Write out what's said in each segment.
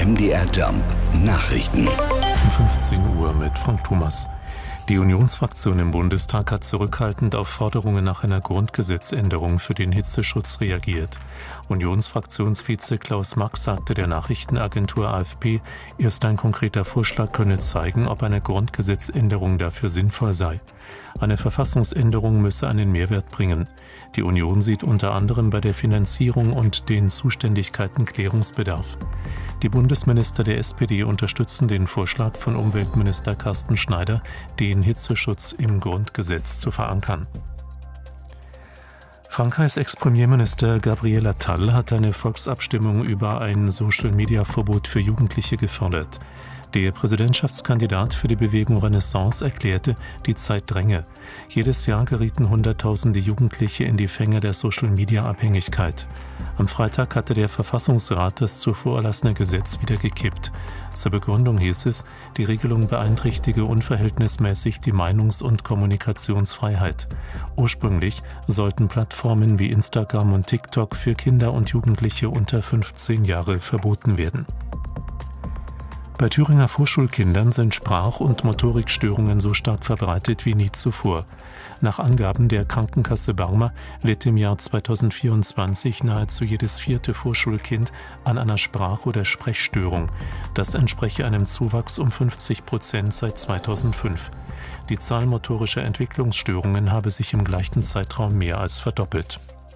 MDR Jump Nachrichten. Um 15 Uhr mit Frank Thomas. Die Unionsfraktion im Bundestag hat zurückhaltend auf Forderungen nach einer Grundgesetzänderung für den Hitzeschutz reagiert. Unionsfraktionsvize Klaus Mack sagte der Nachrichtenagentur AFP, erst ein konkreter Vorschlag könne zeigen, ob eine Grundgesetzänderung dafür sinnvoll sei. Eine Verfassungsänderung müsse einen Mehrwert bringen. Die Union sieht unter anderem bei der Finanzierung und den Zuständigkeiten Klärungsbedarf. Die Bundesminister der SPD unterstützen den Vorschlag von Umweltminister Carsten Schneider, den Hitzeschutz im Grundgesetz zu verankern. Frankreichs Ex-Premierminister Gabriel Attal hat eine Volksabstimmung über ein Social-Media-Verbot für Jugendliche gefordert. Der Präsidentschaftskandidat für die Bewegung Renaissance erklärte, die Zeit dränge. Jedes Jahr gerieten Hunderttausende Jugendliche in die Fänge der Social-Media-Abhängigkeit. Am Freitag hatte der Verfassungsrat das zuvor erlassene Gesetz wieder gekippt. Zur Begründung hieß es, die Regelung beeinträchtige unverhältnismäßig die Meinungs- und Kommunikationsfreiheit. Ursprünglich sollten Plattformen wie Instagram und TikTok für Kinder und Jugendliche unter 15 Jahre verboten werden. Bei Thüringer Vorschulkindern sind Sprach- und Motorikstörungen so stark verbreitet wie nie zuvor. Nach Angaben der Krankenkasse Barmer litt im Jahr 2024 nahezu jedes 4. Vorschulkind an einer Sprach- oder Sprechstörung. Das entspreche einem Zuwachs um 50% seit 2005. Die Zahl motorischer Entwicklungsstörungen habe sich im gleichen Zeitraum mehr als verdoppelt.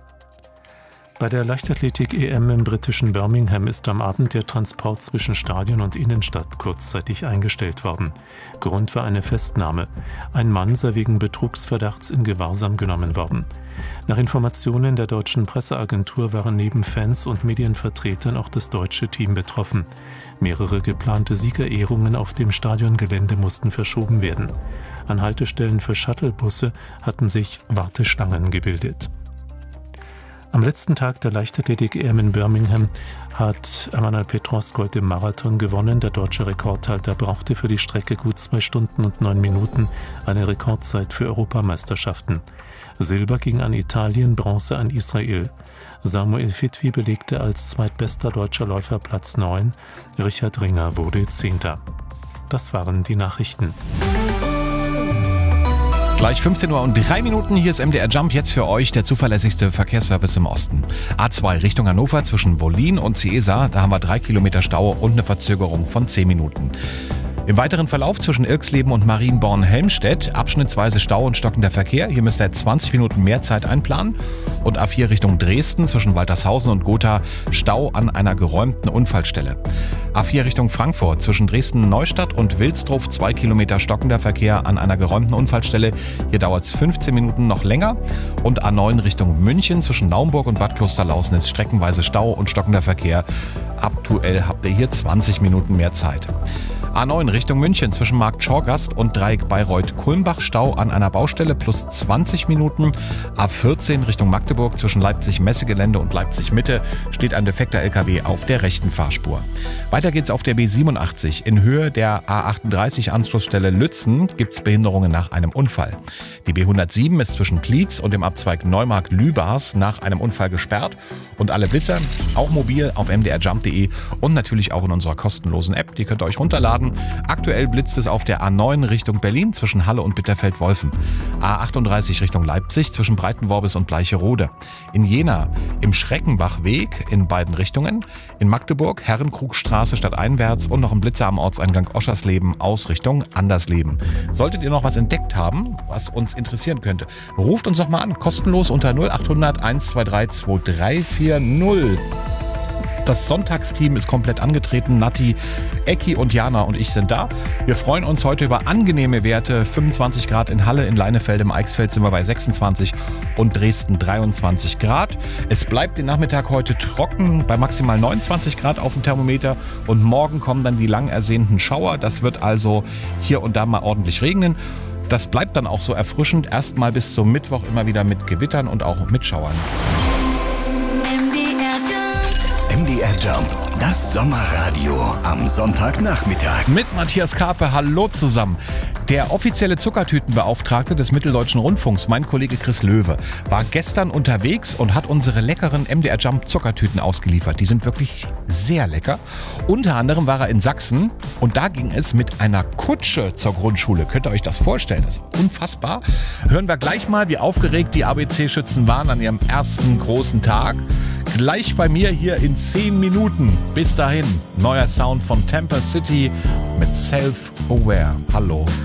Bei der Leichtathletik-EM im britischen Birmingham ist am Abend der Transport zwischen Stadion und Innenstadt kurzzeitig eingestellt worden. Grund war eine Festnahme. Ein Mann sei wegen Betrugsverdachts in Gewahrsam genommen worden. Nach Informationen der deutschen Presseagentur waren neben Fans und Medienvertretern auch das deutsche Team betroffen. Mehrere geplante Siegerehrungen auf dem Stadiongelände mussten verschoben werden. An Haltestellen für Shuttlebusse hatten sich Warteschlangen gebildet. Am letzten Tag der Leichtathletik-EM in Birmingham hat Emanuel Petros Gold im Marathon gewonnen. Der deutsche Rekordhalter brauchte für die Strecke gut 2 Stunden und 9 Minuten, eine Rekordzeit für Europameisterschaften. Silber ging an Italien, Bronze an Israel. Samuel Fitwi belegte als zweitbester deutscher Läufer Platz 9. Richard Ringer wurde 10. Das waren die Nachrichten. Gleich 15:03 Uhr, hier ist MDR Jump, jetzt für euch der zuverlässigste Verkehrsservice im Osten. A2 Richtung Hannover zwischen Wollin und Ciesa, da haben wir 3 Kilometer Stau und eine Verzögerung von 10 Minuten. Im weiteren Verlauf zwischen Irxleben und Marienborn-Helmstedt abschnittsweise Stau und stockender Verkehr. Hier müsst ihr 20 Minuten mehr Zeit einplanen. Und A4 Richtung Dresden zwischen Waltershausen und Gotha Stau an einer geräumten Unfallstelle. A4 Richtung Frankfurt zwischen Dresden-Neustadt und Wilsdruf 2 Kilometer stockender Verkehr an einer geräumten Unfallstelle. Hier dauert es 15 Minuten noch länger. Und A9 Richtung München zwischen Naumburg und Bad Klosterlausen ist streckenweise Stau und stockender Verkehr. Aktuell habt ihr hier 20 Minuten mehr Zeit. A9 Richtung München zwischen Markt Schorgast und Dreieck Bayreuth-Kulmbach Stau an einer Baustelle plus 20 Minuten. A14 Richtung Magdeburg zwischen Leipzig-Messegelände und Leipzig-Mitte steht ein defekter LKW auf der rechten Fahrspur. Weiter geht's auf der B87. In Höhe der A38 Anschlussstelle Lützen gibt's Behinderungen nach einem Unfall. Die B107 ist zwischen Glietz und dem Abzweig Neumarkt-Lübars nach einem Unfall gesperrt. Und alle Blitzer, auch mobil auf mdrjump.de und natürlich auch in unserer kostenlosen App, die könnt ihr euch runterladen. Aktuell blitzt es auf der A9 Richtung Berlin zwischen Halle und Bitterfeld-Wolfen. A38 Richtung Leipzig zwischen Breitenworbis und Bleicherode. In Jena im Schreckenbachweg in beiden Richtungen. In Magdeburg Herrenkrugstraße stadteinwärts und noch ein Blitzer am Ortseingang Oschersleben aus Richtung Andersleben. Solltet ihr noch was entdeckt haben, was uns interessieren könnte, ruft uns doch mal an. Kostenlos unter 0800 123 2340. Das Sonntagsteam ist komplett angetreten. Nati, Ecki und Jana und ich sind da. Wir freuen uns heute über angenehme Werte. 25 Grad in Halle, in Leinefelde, im Eichsfeld sind wir bei 26 und Dresden 23 Grad. Es bleibt den Nachmittag heute trocken bei maximal 29 Grad auf dem Thermometer. Und morgen kommen dann die lang ersehnten Schauer. Das wird also hier und da mal ordentlich regnen. Das bleibt dann auch so erfrischend. Erstmal bis zum Mittwoch immer wieder mit Gewittern und auch mit Schauern. MDR MDR Jump, das Sommerradio am Sonntagnachmittag. Mit Matthias Karpe, hallo zusammen. Der offizielle Zuckertütenbeauftragte des Mitteldeutschen Rundfunks, mein Kollege Chris Löwe, war gestern unterwegs und hat unsere leckeren MDR Jump Zuckertüten ausgeliefert. Die sind wirklich sehr lecker. Unter anderem war er in Sachsen und da ging es mit einer Kutsche zur Grundschule. Könnt ihr euch das vorstellen? Das ist unfassbar. Hören wir gleich mal, wie aufgeregt die ABC-Schützen waren an ihrem ersten großen Tag. Gleich bei mir hier in 10 Minuten. Bis dahin, neuer Sound von Tampa City mit Self-Aware. Hallo.